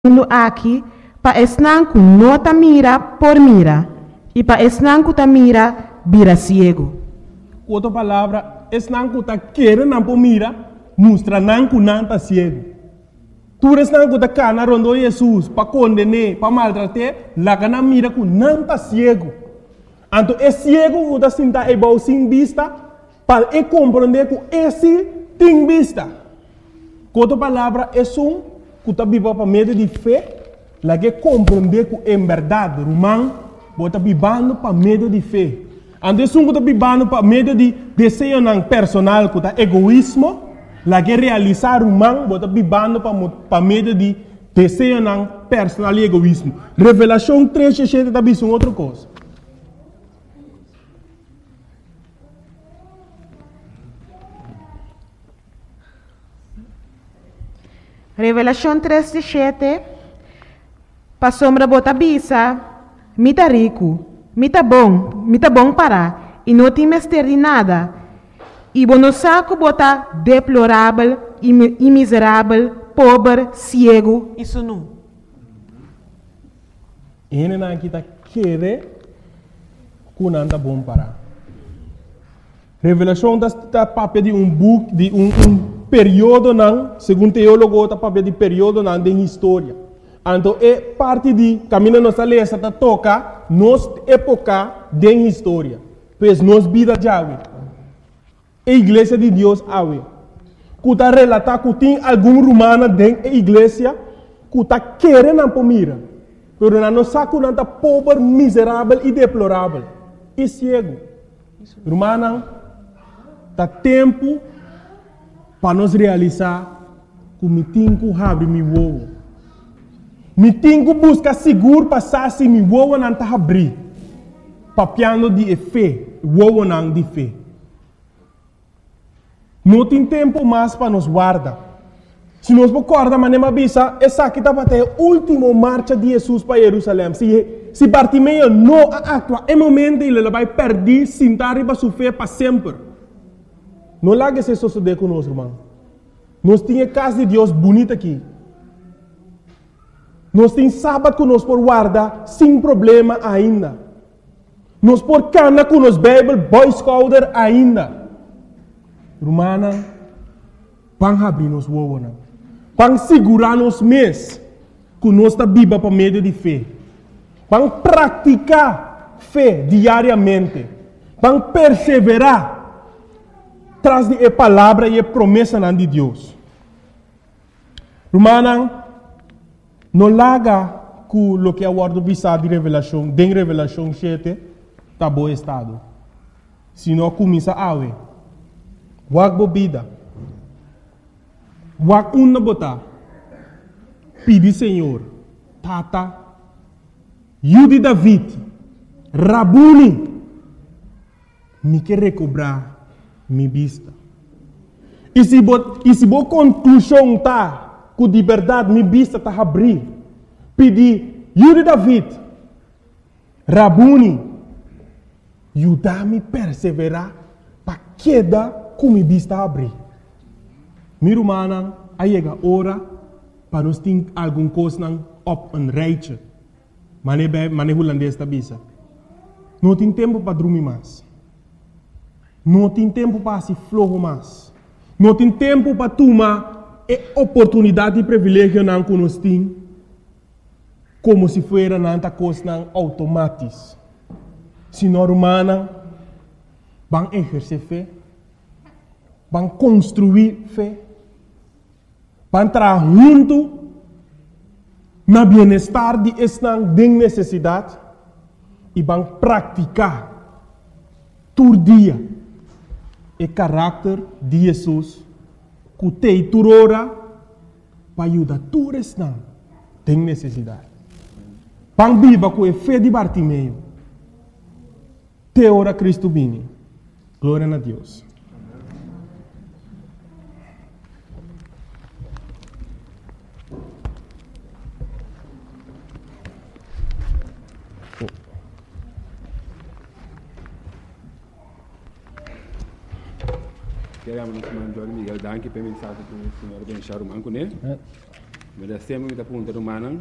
mundo aqui para esnanku nota mira por mira e para esnanku ta mira vira ciego. Outra palavra, esnanku ta querer não por mira, mostra nanku não ta ciego. Tu esnanku ta cana rondo Jesus para condenar, para maltratar, lá que não mira com não ta ciego. Então é ciego que ta sinta igual sem vista, para compreender que esse tem vista. Outra palavra, é que ta viva para meio de fé, lá que compreender que em verdade, romano, bota vivendo para meio de fé. Antes que ta vivendo para meio de desejo personal, que ta egoísmo, lá que realizar romano, bota vivendo para meio de desejo personal e egoísmo. Revelação 3:7 está vendo outra coisa. Revelação 3:7 para sombra bota bisa, mita rico, mita bom para, e não tem mestre de nada. E bono saco bota deplorável e miserável, pobre, ciego, isso não. Ele não está querendo que não está bom para. Revelação está papel de book, de período não, segundo teólogo, está papel de período não de história. Então é parte de caminho nossa lei está toca nossa época de história, pois nossa vida já é. A igreja de Deus é. Que está relatar que tem algum romano dentro da igreja que está querendo por mira, mas não sabe que não está pobre, miserável e deplorável e cego. Romano, está tempo para nós realizar que me tenho que abrir meu ovo. Me tenho que buscar seguro para saber se meu ovo não está abrir. Papiando de fé, o ovo não de fé. Não tem tempo mais para nos guardar. Se nós recordamos, maneira bisa, essa aqui está para a última marcha de Jesus para Jerusalém. Se Bartimeu não atua, é momento ele vai perder, sentar e sua fé para sempre. Não lá que se suceder com nós, irmão. Nós temos a casa de Deus bonita aqui. Nós temos sábado que nós por guardar sem problema ainda. Nós por cana com nós Bible, Boy Scouter ainda. Romana, vamos abrir nos ovos. Vamos segurar nos mês que nós está viva para meio de fé. Vamos praticar fé diariamente. Vamos perseverar traz de palavra e promessa de Deus. Romana, não larga que o que é o ordem de revelação, de revelação 7, está bom estado. Se não começa a ver. Wag bobida. Wag uma botar. Pedi Senhor, Tata, Yudi David, Rabuni, me quer recobrar minha vista. E se boa conclusão tá, que de verdade minha vista está a abrir, pedi, Yudi David, Rabuni, ajudar-me a perseverar para queda com minha vista a abrir. Minha irmã, aí chega a hora para nós ter alguma coisa op een rijtje. Mané holandês da bisa. Não tem tempo para dormir mais. Não tem tempo para se flojo mais. Não tem tempo para tomar a oportunidade e privilégio que nós temos, como se fosse nanta coisa automática. Se não humana, vão exercer fé, vão construir fé, vão entrar junto no bem-estar de esta necessidade e vão praticar todo dia o caráter de Jesus que tem turora para ajudar todos que têm necessidade. Vão viver com a fé de Bartimeu. Teora Cristo vini. Glória a Deus. Queremos nos mandar Miguel, danke per mensagem que o senhor deixaram manco, né? Me da sempre me da punta do manang.